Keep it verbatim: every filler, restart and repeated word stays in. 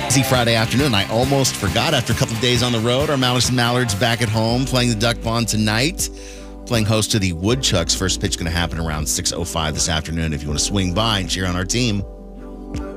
Easy Friday afternoon. I almost forgot after a couple of days on the road. Our Mallards Mallards back at home playing the Duck Pond tonight. Playing host to the Woodchucks. First pitch going to happen around six oh five this afternoon if you want to swing by and cheer on our team.